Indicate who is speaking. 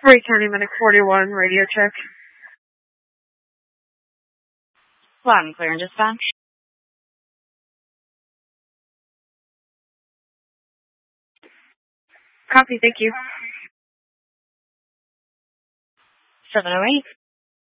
Speaker 1: Returning Medic 41, radio check.
Speaker 2: Loud and clear in dispatch.
Speaker 1: Copy, thank you.
Speaker 2: 708.